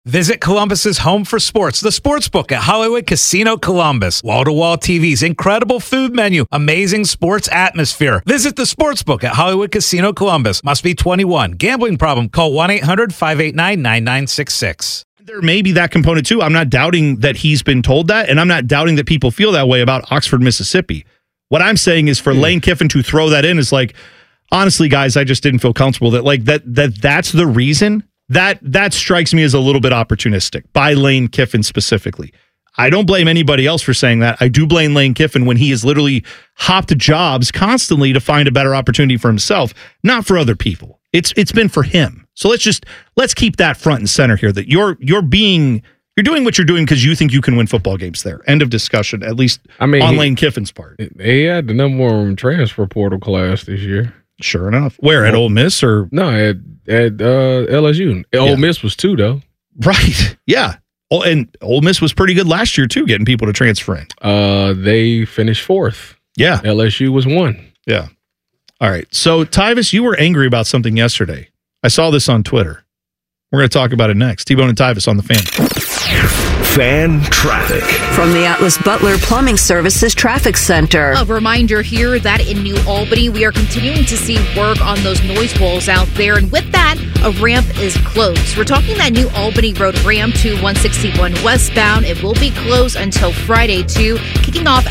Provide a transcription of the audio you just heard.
Visit Columbus's home for sports, the Sportsbook at Hollywood Casino Columbus. Wall-to-wall TVs, incredible food menu, amazing sports atmosphere. Visit the Sportsbook at Hollywood Casino Columbus. Must be 21. Gambling problem? Call 1-800-589-9966. There may be that component too. I'm not doubting that he's been told that, and I'm not doubting that people feel that way about Oxford, Mississippi. What I'm saying is for Lane Kiffin to throw that in is like, honestly, guys, I just didn't feel comfortable that's the reason. That strikes me as a little bit opportunistic by Lane Kiffin specifically. I don't blame anybody else for saying that. I do blame Lane Kiffin when he has literally hopped jobs constantly to find a better opportunity for himself, not for other people. It's been for him. So let's keep that front and center here, that you're doing what you're doing because you think you can win football games there. End of discussion, at least on Lane Kiffin's part. He had the number one transfer portal class this year. Sure enough. Where, at Ole Miss or? No, at LSU. Ole Miss was 2, though. Right. Yeah. And Ole Miss was pretty good last year, too, getting people to transfer in. They finished 4th. Yeah. LSU was 1. Yeah. All right. So, Tyvis, you were angry about something yesterday. I saw this on Twitter. We're going to talk about it next. T-Bone and Tyvis on the Fan. Fan traffic. From the Atlas Butler Plumbing Services Traffic Center. A reminder here that in New Albany, we are continuing to see work on those noise walls out there. And with that, a ramp is closed. We're talking that New Albany Road ramp to 161 westbound. It will be closed until Friday, too, kicking off